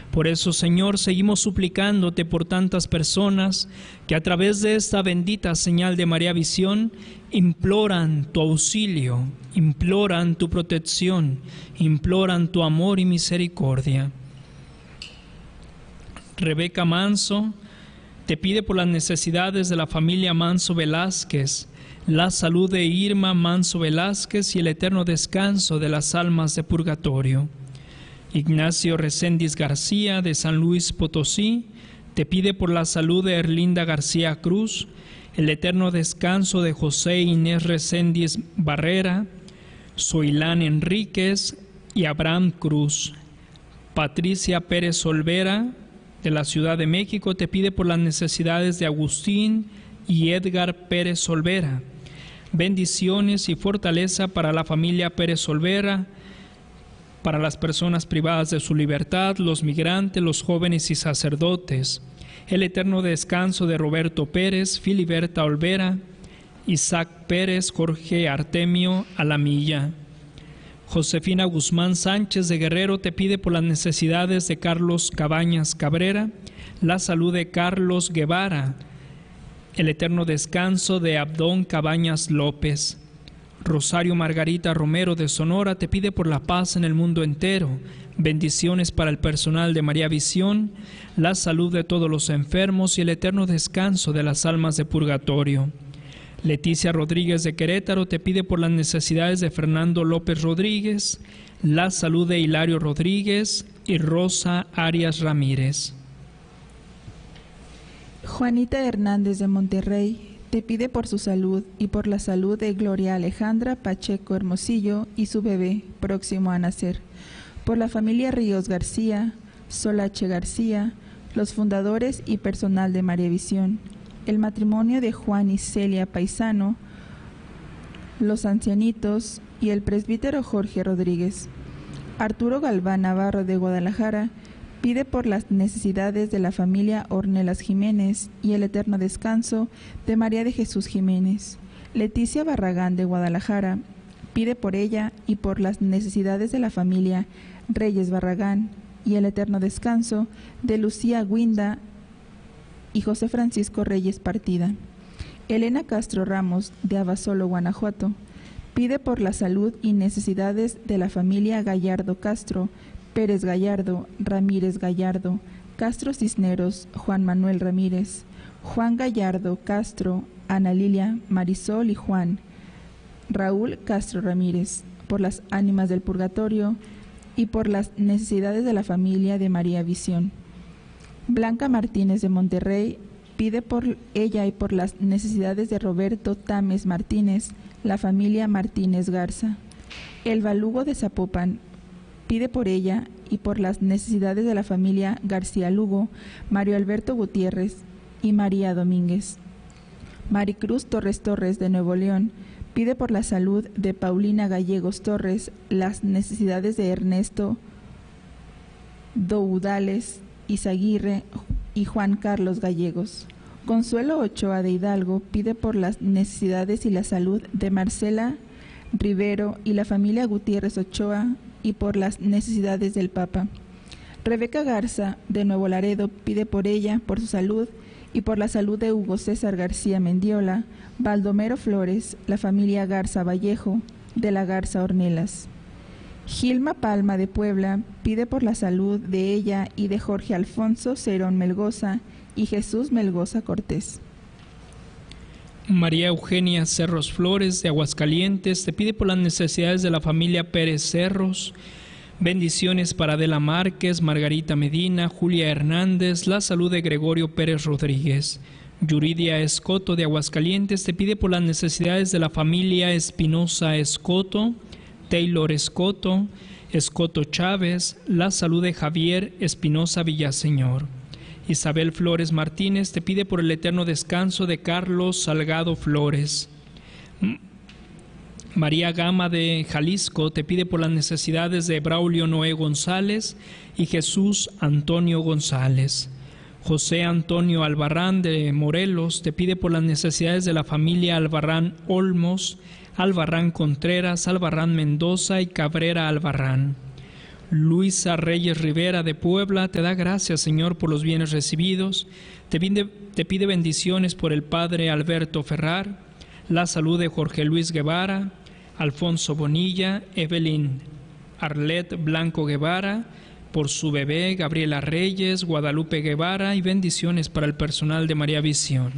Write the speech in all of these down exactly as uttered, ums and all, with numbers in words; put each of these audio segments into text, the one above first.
Por eso, Señor, seguimos suplicándote por tantas personas que a través de esta bendita señal de María Visión imploran tu auxilio, imploran tu protección, imploran tu amor y misericordia. Rebeca Manso te pide por las necesidades de la familia Manso Velázquez, la salud de Irma Manso Velázquez y el eterno descanso de las almas de purgatorio. Ignacio Reséndiz García de San Luis Potosí te pide por la salud de Erlinda García Cruz, el eterno descanso de José Inés Reséndiz Barrera, Zoilán Enríquez y Abraham Cruz. Patricia Pérez Olvera de la Ciudad de México te pide por las necesidades de Agustín y Edgar Pérez Olvera. Bendiciones y fortaleza para la familia Pérez Olvera, para las personas privadas de su libertad, los migrantes, los jóvenes y sacerdotes. El eterno descanso de Roberto Pérez, Filiberta Olvera, Isaac Pérez, Jorge Artemio Alamilla. Josefina Guzmán Sánchez de Guerrero te pide por las necesidades de Carlos Cabañas Cabrera, la salud de Carlos Guevara, el eterno descanso de Abdón Cabañas López. Rosario Margarita Romero de Sonora te pide por la paz en el mundo entero, bendiciones para el personal de María Visión, la salud de todos los enfermos y el eterno descanso de las almas de purgatorio. Leticia Rodríguez de Querétaro te pide por las necesidades de Fernando López Rodríguez, la salud de Hilario Rodríguez y Rosa Arias Ramírez. Juanita Hernández de Monterrey te pide por su salud y por la salud de Gloria Alejandra Pacheco Hermosillo y su bebé próximo a nacer, por la familia Ríos García, Solache García, los fundadores y personal de María Visión, el matrimonio de Juan y Celia Paisano, los ancianitos y el presbítero Jorge Rodríguez. Arturo Galván Navarro de Guadalajara pide por las necesidades de la familia Ornelas Jiménez y el eterno descanso de María de Jesús Jiménez. Leticia Barragán de Guadalajara pide por ella y por las necesidades de la familia Reyes Barragán y el eterno descanso de Lucía Guinda y José Francisco Reyes Partida. Elena Castro Ramos de Abasolo, Guanajuato, pide por la salud y necesidades de la familia Gallardo Castro, Pérez Gallardo, Ramírez Gallardo, Castro Cisneros, Juan Manuel Ramírez, Juan Gallardo Castro, Ana Lilia, Marisol y Juan, Raúl Castro Ramírez, por las ánimas del purgatorio y por las necesidades de la familia de María Visión. Blanca Martínez de Monterrey pide por ella y por las necesidades de Roberto Tames Martínez, la familia Martínez Garza. Elba Lugo de Zapopan pide por ella y por las necesidades de la familia García Lugo, Mario Alberto Gutiérrez y María Domínguez. Maricruz Torres Torres de Nuevo León pide por la salud de Paulina Gallegos Torres, las necesidades de Ernesto Doudales Izaguirre y Juan Carlos Gallegos. Consuelo Ochoa de Hidalgo pide por las necesidades y la salud de Marcela Rivero y la familia Gutiérrez Ochoa y por las necesidades del Papa. Rebeca Garza de Nuevo Laredo pide por ella, por su salud y por la salud de Hugo César García Mendiola, Baldomero Flores, la familia Garza Vallejo, de la Garza Ornelas. Gilma Palma de Puebla pide por la salud de ella y de Jorge Alfonso Cerón Melgoza y Jesús Melgoza Cortés. María Eugenia Cerros Flores de Aguascalientes te pide por las necesidades de la familia Pérez Cerros, bendiciones para Adela Márquez, Margarita Medina, Julia Hernández, la salud de Gregorio Pérez Rodríguez. Yuridia Escoto de Aguascalientes te pide por las necesidades de la familia Espinosa Escoto, Taylor Escoto, Escoto Chávez, la salud de Javier Espinosa Villaseñor. Isabel Flores Martínez te pide por el eterno descanso de Carlos Salgado Flores. María Gama de Jalisco te pide por las necesidades de Braulio Noé González y Jesús Antonio González. José Antonio Albarrán de Morelos te pide por las necesidades de la familia Albarrán Olmos, Albarrán Contreras, Albarrán Mendoza y Cabrera Albarrán. Luisa Reyes Rivera de Puebla te da gracias, Señor, por los bienes recibidos. Te pide, te pide bendiciones por el Padre Alberto Ferrar, la salud de Jorge Luis Guevara, Alfonso Bonilla, Evelyn Arlet Blanco Guevara, por su bebé Gabriela Reyes, Guadalupe Guevara, y bendiciones para el personal de María Visión.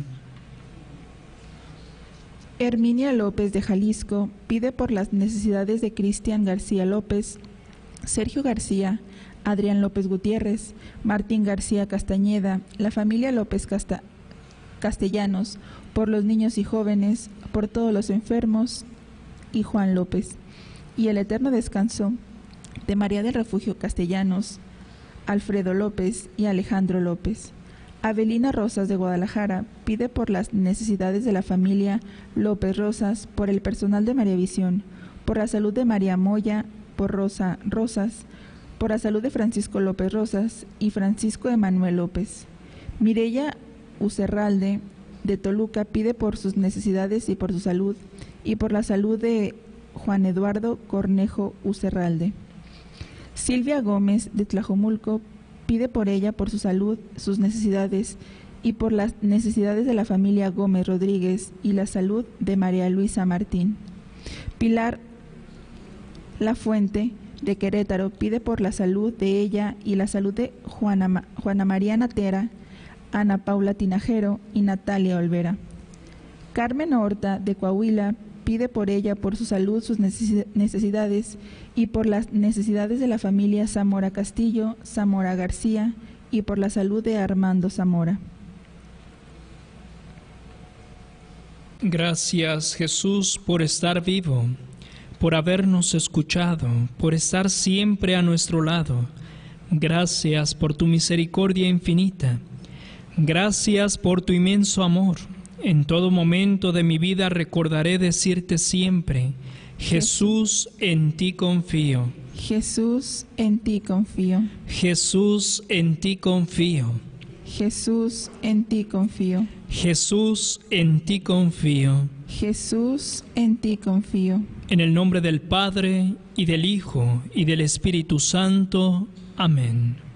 Herminia López de Jalisco pide por las necesidades de Cristian García López, Sergio García, Adrián López Gutiérrez, Martín García Castañeda, la familia López Casta Castellanos, por los niños y jóvenes, por todos los enfermos, y Juan López, y el eterno descanso de María del Refugio Castellanos, Alfredo López y Alejandro López. Avelina Rosas de Guadalajara pide por las necesidades de la familia López Rosas, por el personal de María Visión, por la salud de María Moya, por Rosa Rosas, por la salud de Francisco López Rosas y Francisco Emanuel López. Mireya Ucerralde de Toluca pide por sus necesidades y por su salud, y por la salud de Juan Eduardo Cornejo Ucerralde. Silvia Gómez de Tlajomulco pide por ella, por su salud, sus necesidades, y por las necesidades de la familia Gómez Rodríguez y la salud de María Luisa Martín. Pilar La Fuente de Querétaro pide por la salud de ella y la salud de Juana, Juana María Natera, Ana Paula Tinajero y Natalia Olvera. Carmen Horta de Coahuila pide por ella, por su salud, sus necesidades y por las necesidades de la familia Zamora Castillo, Zamora García y por la salud de Armando Zamora. Gracias, Jesús, por estar vivo, por habernos escuchado, por estar siempre a nuestro lado. Gracias por tu misericordia infinita. Gracias por tu inmenso amor. En todo momento de mi vida recordaré decirte siempre: Jesús, en ti confío. Jesús, en ti confío. Jesús, en ti confío. Jesús, en ti confío. Jesús, en ti confío. Jesús, en ti confío. En el nombre del Padre, y del Hijo, y del Espíritu Santo. Amén.